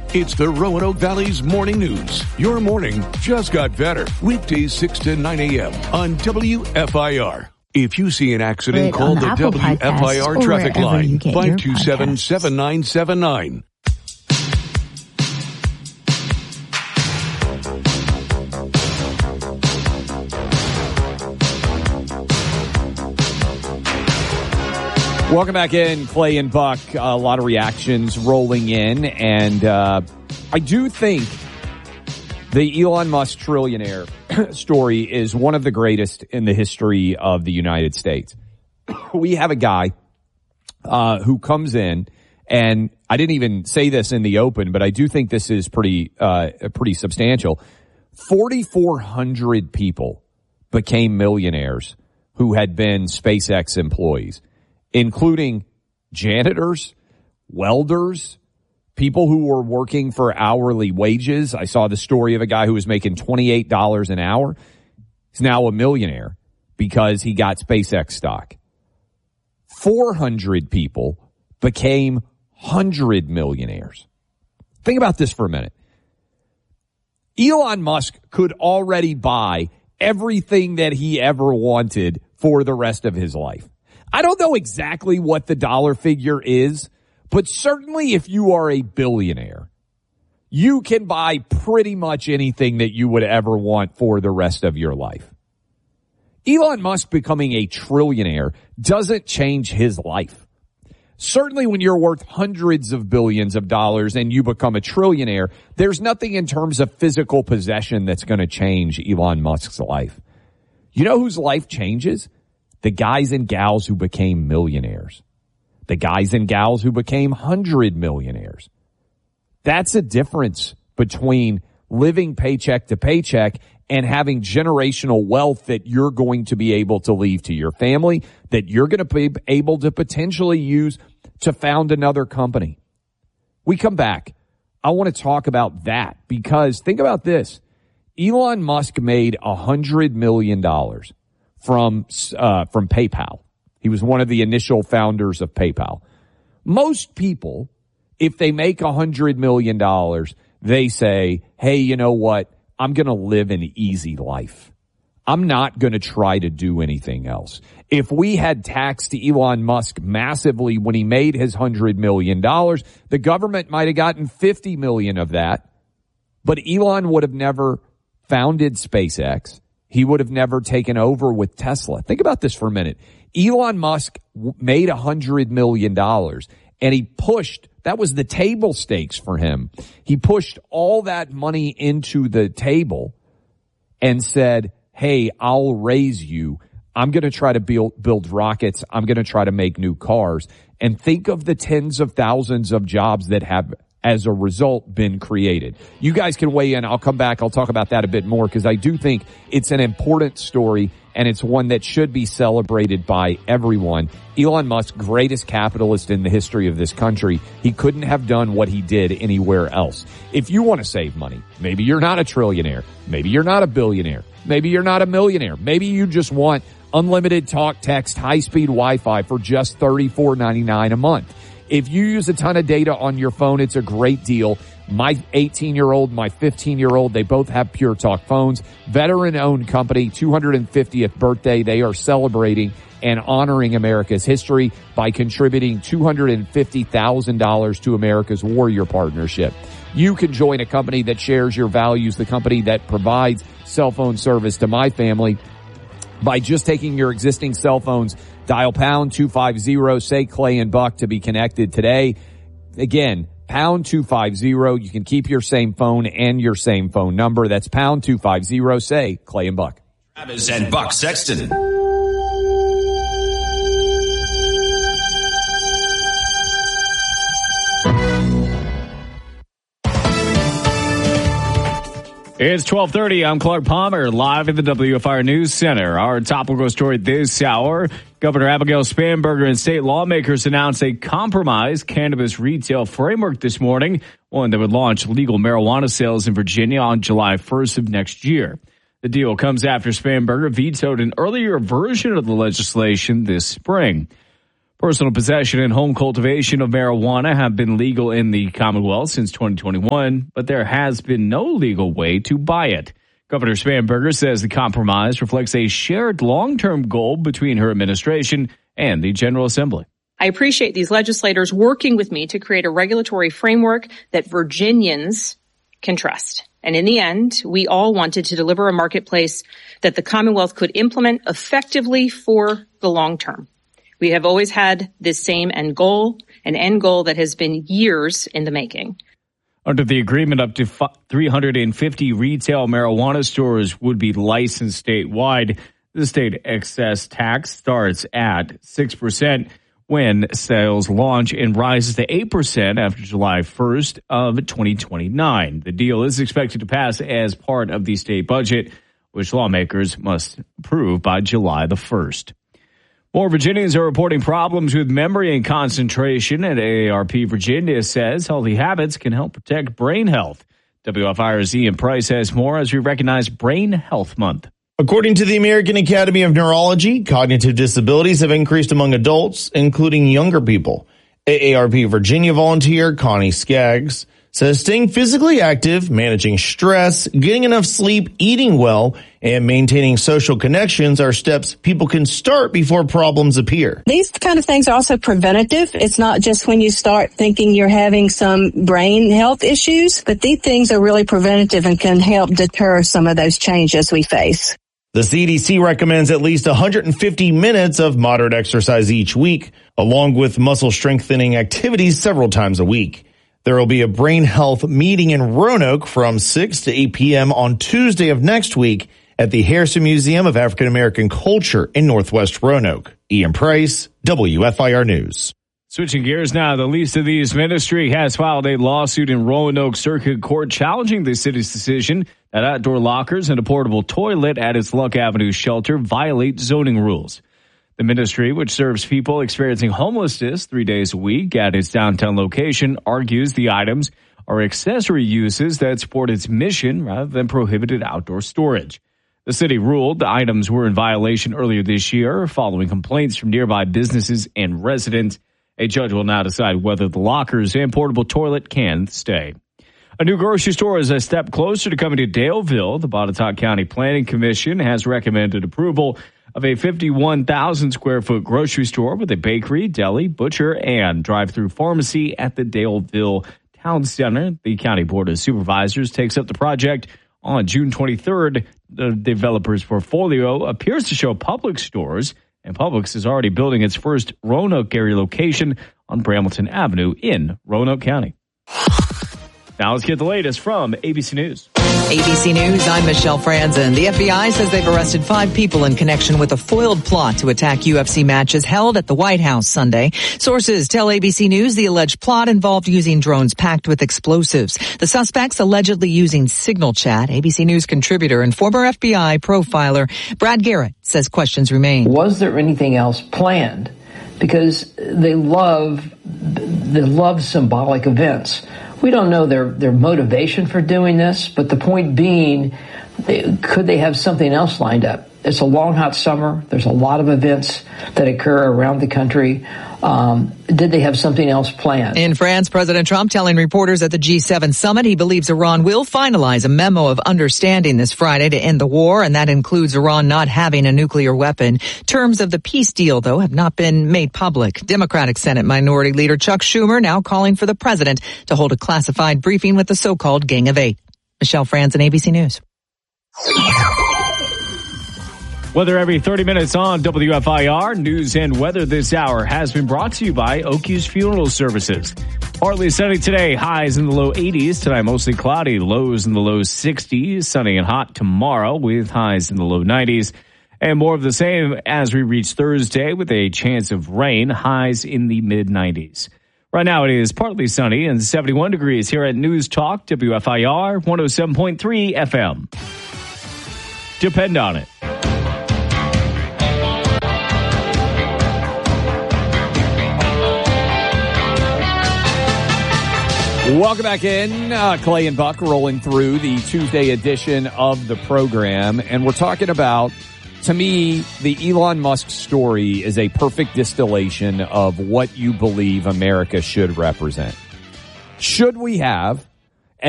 It's the Roanoke Valley's Morning News. Your morning just got better. Weekdays 6 to 9 a.m. on WFIR. If you see an accident, call the WFIR traffic line, 527-7979. Welcome back in, Clay and Buck. A lot of reactions rolling in, and I do think the Elon Musk trillionaire story is one of the greatest in the history of the United States. We have a guy who comes in, and I didn't even say this in the open, but I do think this is pretty substantial. 4,400 people became millionaires who had been SpaceX employees, including janitors, welders, people who were working for hourly wages. I saw the story of a guy who was making $28 an hour. He's now a millionaire because he got SpaceX stock. 400 people became 100 millionaires. Think about this for a minute. Elon Musk could already buy everything that he ever wanted for the rest of his life. I don't know exactly what the dollar figure is, but certainly if you are a billionaire, you can buy pretty much anything that you would ever want for the rest of your life. Elon Musk becoming a trillionaire doesn't change his life. Certainly when you're worth hundreds of billions of dollars and you become a trillionaire, there's nothing in terms of physical possession that's going to change Elon Musk's life. You know whose life changes? The guys and gals who became millionaires. The guys and gals who became 100 millionaires. That's a difference between living paycheck to paycheck and having generational wealth that you're going to be able to leave to your family, that you're going to be able to potentially use to found another company. We come back. I want to talk about that because think about this. Elon Musk made $100 million from PayPal. He was one of the initial founders of PayPal. Most people, if they make $100 million, they say, hey, you know what? I'm going to live an easy life. I'm not going to try to do anything else. If we had taxed Elon Musk massively when he made his $100 million, the government might have gotten $50 million of that, but Elon would have never founded SpaceX. He would have never taken over with Tesla. Think about this for a minute. Elon Musk made $100 million and he pushed, that was the table stakes for him. He pushed all that money into the table and said, hey, I'll raise you. I'm going to try to build rockets. I'm going to try to make new cars. And think of the tens of thousands of jobs that have as a result been created. You guys can weigh in. I'll come back. I'll talk about that a bit more because I do think it's an important story and it's one that should be celebrated by everyone. Elon Musk, greatest capitalist in the history of this country. He couldn't have done what he did anywhere else. If you want to save money, maybe you're not a trillionaire. Maybe you're not a billionaire. Maybe you're not a millionaire. Maybe you just want unlimited talk, text, high-speed Wi-Fi for just $34.99 a month. If you use a ton of data on your phone, it's a great deal. My 18-year-old, my 15-year-old, they both have Pure Talk phones. Veteran-owned company, 250th birthday. They are celebrating and honoring America's history by contributing $250,000 to America's Warrior Partnership. You can join a company that shares your values, the company that provides cell phone service to my family, by just taking your existing cell phones. Dial pound 250, say Clay and Buck to be connected today. Again, pound 250. You can keep your same phone and your same phone number. That's pound 250, say Clay and Buck. Travis and Buck Sexton. It's 12:30. I'm Clark Palmer, live at the WFIR News Center. Our topical story this hour, Governor Abigail Spanberger and state lawmakers announced a compromise cannabis retail framework this morning, one that would launch legal marijuana sales in Virginia on July 1st of next year. The deal comes after Spanberger vetoed an earlier version of the legislation this spring. Personal possession and home cultivation of marijuana have been legal in the Commonwealth since 2021, but there has been no legal way to buy it. Governor Spanberger says the compromise reflects a shared long-term goal between her administration and the General Assembly. I appreciate these legislators working with me to create a regulatory framework that Virginians can trust. And in the end, we all wanted to deliver a marketplace that the Commonwealth could implement effectively for the long term. We have always had this same end goal, an end goal that has been years in the making. Under the agreement, up to 350 retail marijuana stores would be licensed statewide. The state excess tax starts at 6% when sales launch and rises to 8% after July 1st of 2029. The deal is expected to pass as part of the state budget, which lawmakers must approve by July the 1st. More Virginians are reporting problems with memory and concentration, and AARP Virginia says healthy habits can help protect brain health. WFIR's Ian Price has more as we recognize Brain Health Month. According to the American Academy of Neurology, cognitive disabilities have increased among adults, including younger people. AARP Virginia volunteer Connie Skaggs says staying physically active, managing stress, getting enough sleep, eating well, and maintaining social connections are steps people can start before problems appear. These kind of things are also preventative. It's not just when you start thinking you're having some brain health issues, but these things are really preventative and can help deter some of those changes we face. The CDC recommends at least 150 minutes of moderate exercise each week, along with muscle strengthening activities several times a week. There will be a brain health meeting in Roanoke from 6 to 8 p.m. on Tuesday of next week at the Harrison Museum of African American Culture in Northwest Roanoke. Ian Price, WFIR News. Switching gears now, the Least of These Ministry has filed a lawsuit in Roanoke Circuit Court challenging the city's decision that outdoor lockers and a portable toilet at its Luck Avenue shelter violate zoning rules. The ministry, which serves people experiencing homelessness 3 days a week at its downtown location, argues the items are accessory uses that support its mission rather than prohibited outdoor storage. The city ruled the items were in violation earlier this year following complaints from nearby businesses and residents. A judge will now decide whether the lockers and portable toilet can stay. A new grocery store is a step closer to coming to Daleville. The Botetourt County Planning Commission has recommended approval of a 51,000 square foot grocery store with a bakery, deli, butcher, and drive-through pharmacy at the Daleville Town Center. The County Board of Supervisors takes up the project on June 23rd. The developer's portfolio appears to show Publix stores, and Publix is already building its first Roanoke area location on Brambleton Avenue in Roanoke County. Now let's get the latest from ABC News. ABC News, I'm Michelle Franzen. The FBI says they've arrested 5 people in connection with a foiled plot to attack UFC matches held at the White House Sunday. Sources tell ABC News the alleged plot involved using drones packed with explosives. The suspects allegedly using Signal Chat. ABC News contributor and former FBI profiler Brad Garrett says questions remain. Was there anything else planned? Because they love symbolic events. We don't know their motivation for doing this, but the point being, could they have something else lined up? It's a long, hot summer. There's a lot of events that occur around the country. Did they have something else planned? In France, President Trump telling reporters at the G7 summit he believes Iran will finalize a memo of understanding this Friday to end the war, and that includes Iran not having a nuclear weapon. Terms of the peace deal, though, have not been made public. Democratic Senate Minority Leader Chuck Schumer now calling for the president to hold a classified briefing with the so-called Gang of Eight. Michelle Franzen, ABC News. Weather every 30 minutes on WFIR. News and weather this hour has been brought to you by Okies Funeral Services. Partly sunny today, highs in the low 80s. Tonight mostly cloudy, lows in the low 60s. Sunny and hot tomorrow with highs in the low 90s. And more of the same as we reach Thursday with a chance of rain, highs in the mid 90s. Right now it is partly sunny and 71 degrees here at News Talk WFIR 107.3 FM. Depend on it. Welcome back in. Clay and Buck rolling through the Tuesday edition of the program. And we're talking about To me, the Elon Musk story is a perfect distillation of what you believe America should represent. Should we have